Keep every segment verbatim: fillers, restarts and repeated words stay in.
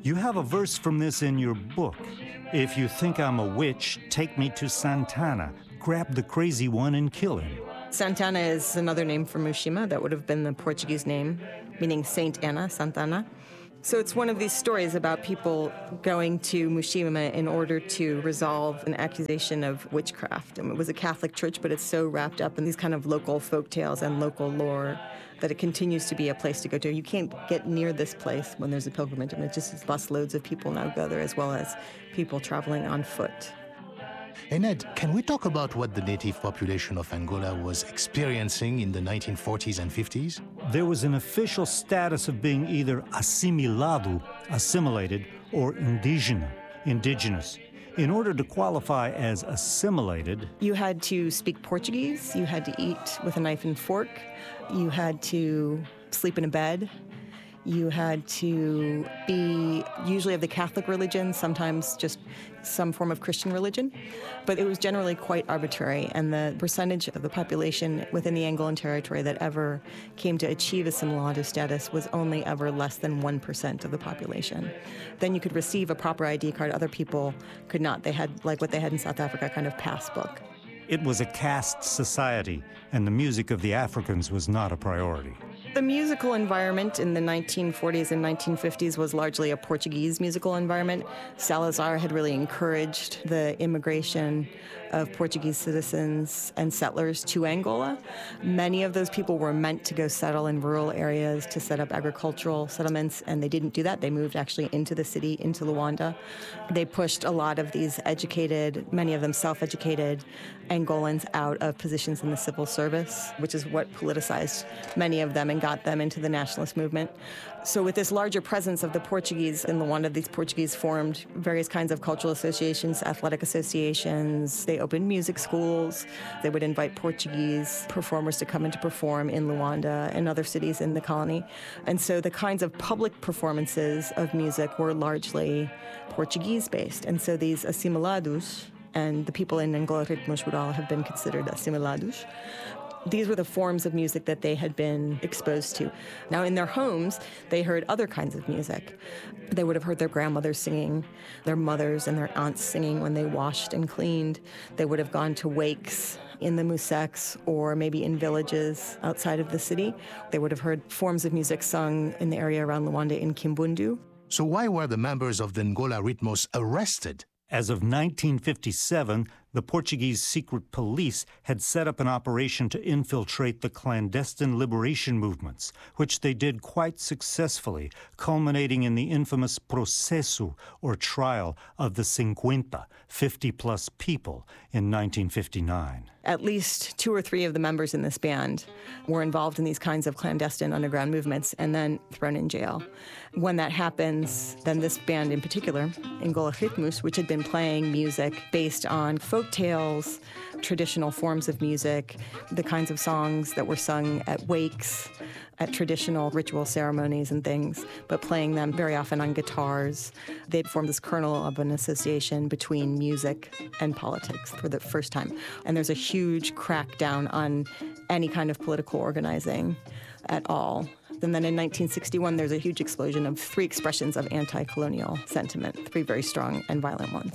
You have a verse from this in your book. If you think I'm a witch, take me to Santana. Grab the crazy one and kill him. Santana is another name for Mushima. That would have been the Portuguese name, meaning Saint Anna, Santana. So it's one of these stories about people going to Mushima in order to resolve an accusation of witchcraft. And it was a Catholic church, but it's so wrapped up in these kind of local folk tales and local lore that it continues to be a place to go to. You can't get near this place when there's a pilgrimage. I mean, it just busloads of people now go there, as well as people traveling on foot. Hey Ned, can we talk about what the native population of Angola was experiencing in the nineteen forties and fifties? There was an official status of being either assimilado, assimilated, or indígena, indigenous. In order to qualify as assimilated, you had to speak Portuguese, you had to eat with a knife and fork, you had to sleep in a bed, you had to be usually of the Catholic religion, sometimes just some form of Christian religion. But it was generally quite arbitrary, and the percentage of the population within the Angolan territory that ever came to achieve assimilado status was only ever less than one percent of the population. Then you could receive a proper I D card. Other people could not. They had, like what they had in South Africa, kind of passbook. It was a caste society, and the music of the Africans was not a priority. The musical environment in the nineteen forties and nineteen fifties was largely a Portuguese musical environment. Salazar had really encouraged the immigration of Portuguese citizens and settlers to Angola. Many of those people were meant to go settle in rural areas to set up agricultural settlements, and they didn't do that. They moved actually into the city, into Luanda. They pushed a lot of these educated, many of them self-educated Angolans out of positions in the civil service, which is what politicized many of them and got them into the nationalist movement. So with this larger presence of the Portuguese in Luanda, these Portuguese formed various kinds of cultural associations, athletic associations. They opened music schools. They would invite Portuguese performers to come in to perform in Luanda and other cities in the colony. And so the kinds of public performances of music were largely Portuguese-based. And so these assimilados, and the people in Angola Ritmos Rural have been considered assimilados. These were the forms of music that they had been exposed to. Now, in their homes, they heard other kinds of music. They would have heard their grandmothers singing, their mothers and their aunts singing when they washed and cleaned. They would have gone to wakes in the Musex or maybe in villages outside of the city. They would have heard forms of music sung in the area around Luanda in Kimbundu. So why were the members of the Angola Ritmos arrested? As of nineteen fifty-seven, the Portuguese secret police had set up an operation to infiltrate the clandestine liberation movements, which they did quite successfully, culminating in the infamous processo, or trial, of the cincuenta, fifty-plus people, in nineteen fifty-nine. At least two or three of the members in this band were involved in these kinds of clandestine underground movements and then thrown in jail. When that happens, then this band in particular, Angola Ritmos, which had been playing music based on folk tales, traditional forms of music, the kinds of songs that were sung at wakes, at traditional ritual ceremonies and things, but playing them very often on guitars. They'd formed this kernel of an association between music and politics for the first time. And there's a huge crackdown on any kind of political organizing at all. And then in nineteen sixty-one, there's a huge explosion of three expressions of anti-colonial sentiment, three very strong and violent ones.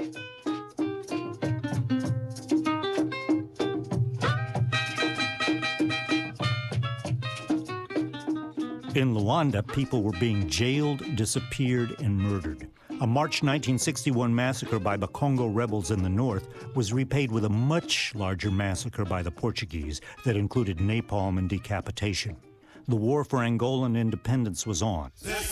In Luanda, people were being jailed, disappeared, and murdered. A March nineteen sixty-one massacre by the Congo rebels in the north was repaid with a much larger massacre by the Portuguese that included napalm and decapitation. The war for Angolan independence was on.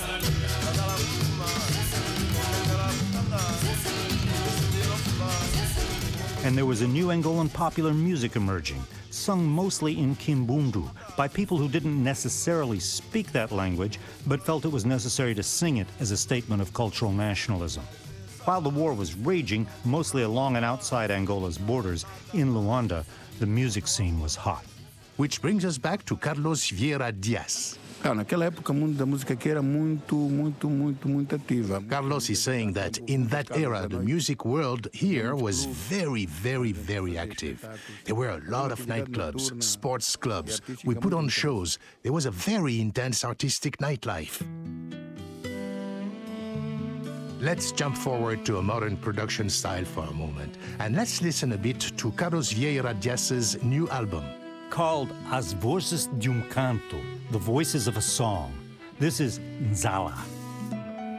And there was a new Angolan popular music emerging, sung mostly in Kimbundu by people who didn't necessarily speak that language, but felt it was necessary to sing it as a statement of cultural nationalism. While the war was raging, mostly along and outside Angola's borders, in Luanda, the music scene was hot. Which brings us back to Carlos Vieira Dias. Naquela época, o mundo da música aqui era muito, muito, muito, muito ativa. Carlos is saying that in that era, the music world here was very, very, very active. There were a lot of nightclubs, sports clubs. We put on shows. There was a very intense artistic nightlife. Let's jump forward to a modern production style for a moment, and let's listen a bit to Carlos Vieira Diaz's new album. Called As Vozes de um Canto, The Voices of a Song. This is Nzala.